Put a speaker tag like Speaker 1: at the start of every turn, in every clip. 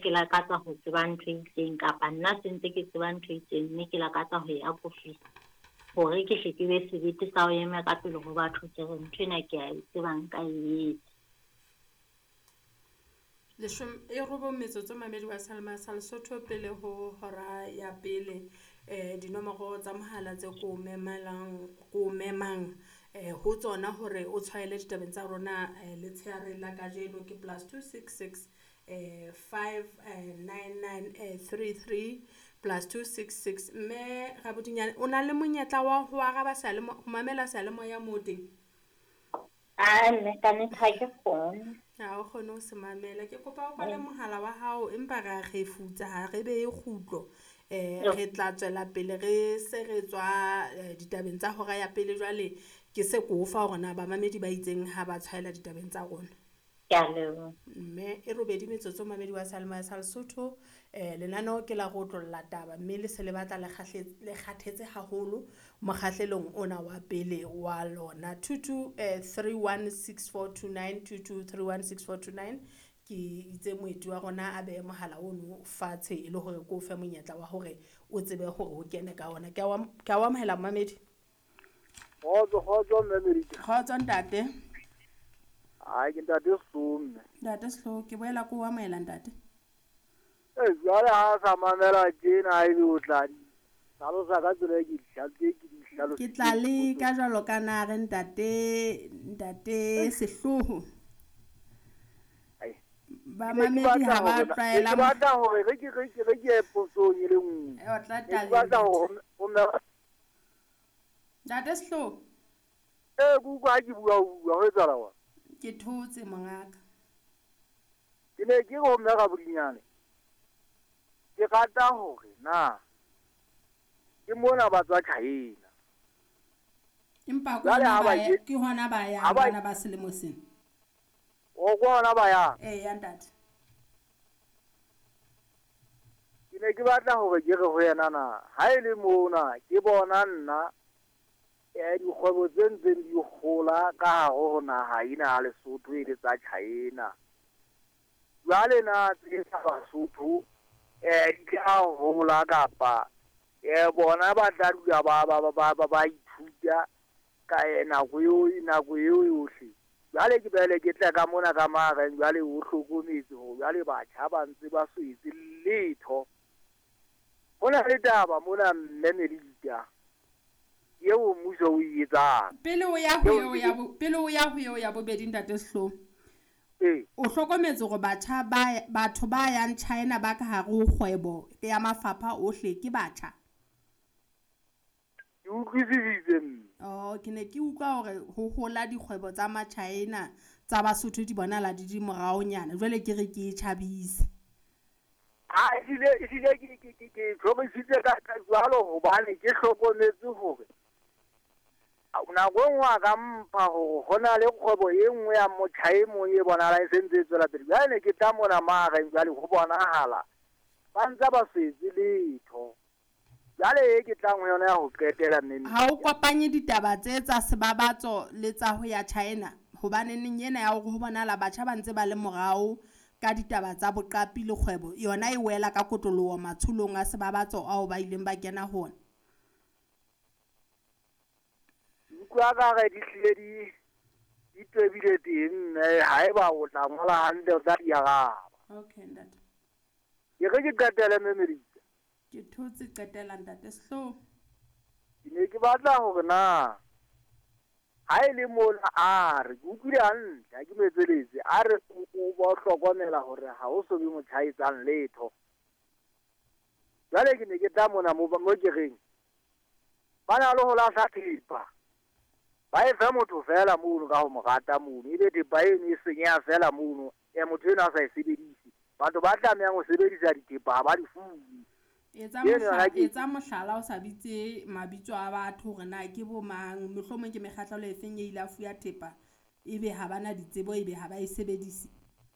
Speaker 1: ke lakatsa ho tseba ntho e itseng kapa nna sentse ke tseba ntho e itseng mme ke lakatsa ho ya kofisa hore ke hle ke be sebete sa ho ema ka pele ho batho tse re ntho ena ke a e tsebang ka e
Speaker 2: e robo metsotso mamedi wa Salma sa Lesotho pele ho hora ya pele dinomoro tsa mohala tse ko memang ho tsona hore o tshwaele ditabeng tsa rona le tsheare la kajeno ke +266 59933 +266 mme Rabodinyane o na le monyetla wa ho araba ho mamela salemoya mo teng.
Speaker 1: nne ka ne ha ke kgone
Speaker 2: o kgone ho se mamela ke kopa o kwale mohala wa hao empa re futsa ha re be khutlo re tla tswela pele re se re tswa ditabeng tsa hora ya pele jwale ke se ko fa hore na ba mamedi ba itseng ha ba tshwaela ditabeng tsa rona. mme e robedi metsotso mamedi wa Salma sa Lesotho lenaneo ke la go tlolla taba mme le se le batla le kgathetse haholo mokgahlelong ona wa pele wa lona 22316429 22316429 ke itse moeti wa rona a be mohala ono fatshe e le hore ko fe monyetla wa hore o tsebe hore o kene ka ona ka wa mohela mamedi kgotso ntate
Speaker 3: ke ntate Somme.
Speaker 2: Ntate Sehloho ke boela ko wa moela ntate.
Speaker 3: Jwale ha sa mamela tjena e be o tla di hlalosa ka tsela ke dihlalosa.
Speaker 2: Ke tla le ka jwalo ka nare ntate Sehloho. Ba mamedi ha ba tlwaela.
Speaker 3: Ke batla hore re ke posong e le nngwe.
Speaker 2: O tla
Speaker 3: Ke batla hore o
Speaker 2: Ntate Sehloho.
Speaker 3: Bua ke bua ho etsahala wa.
Speaker 2: Ke thotse mongaka.
Speaker 3: Ke ne ke go mme Rabodinyane. Ke rata hore na ke mona ba tswa China.
Speaker 2: Empa ke hona ba ya bana ba selemo sena.
Speaker 3: O gona ba ya.
Speaker 2: Ya ntate.
Speaker 3: Ke ne ke batla hore ke re ho yena na ha ile mona ke bona nna dikgwebo tse ntseng di gola ka hare ho naha ena ya Lesotho e le tsa China. Jwale na tse tsa Basotho di tla hola kapa bona ba tla dula ba ithuta ka nako eo yohle. Jwale ke bele ke tla ka mona ka mara jwale o hlokometse ho jwale batjha ba ntse ba swetse letho. Hona le taba mona Melita yeo mmuso o etsa
Speaker 2: pele o ya ho eo ya bobedi ntate Sehloho o hlokometse gore batho ba yang China ba ka hare ho kgwebo ya mafapha ohle ke batjha.
Speaker 3: Ke utlwisitse
Speaker 2: ke ne ke utlwa hore ho hola dikgwebo tsa ma-China tsa Basotho di bonala di morao nyana jwale ke re ke tjhabise.
Speaker 3: ke tlhomisitse ka jwalo hobane ke hlokometse hore nako nngwe ka mpha hore go na le kgwebo e nngwe ya motjhaemong e bonala e sentse e tswela pele jwale ke tla mona magareng jwale go bonahala ba ntse ba swetse letho jwale ke tlang ho yona ya ho qetela mme
Speaker 2: ha o kopanye ditaba tse tsa sebabatso le tsa ho ya China hobane neng ena ya hore ho bonala batjha ba ntse ba le morao ka ditaba tsa boqapi le kgwebo yona e wela ka kotoloho matshulong a sebabatso ao ba ileng ba kena hona.
Speaker 3: Kwa ka ga di hlile di tebile teng haeba o tla ngola hantle o tla di araba.
Speaker 2: Okay ntate.
Speaker 3: Ke re ke qetele Melita.
Speaker 2: Ke thotse qetela ntate Sehloho.
Speaker 3: Ke ne ke batla hore na ha ile mona a re ke utlwile hantle ha ke metseletse a re o ba hlokomela hore ha o so be motjhaetsang letho. Jwale ke ne ke tla mona mo ke reng ba na le ho lahla thepa ba e fa motho fela mono ka ho mo rata mono ebe thepa eno e senya fela mono motho eno a sa e sebedise batho ba tlamehang ho sebedisa dithepa ba di fuwe.
Speaker 2: Etsa mohlala o sa bitse mabitso a batho hore na ke bo mang mohlomong ke mekgatlo le efeng e ile a fuya thepa ebe ha bana ditsebo ebe ha ba e sebedise.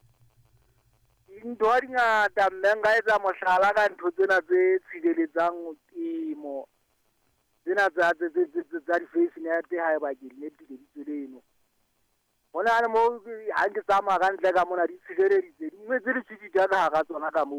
Speaker 3: Ntho di ngata mme nka etsa mohlala ka ntho tsena tse tshireletsang temo tsena tsa di-face net haeba ke nepile ditseleno hona le mo ha ke tsamaya ka ntle ka mona di tshireleditse di metse di tshidita ka hara tsona ka moo.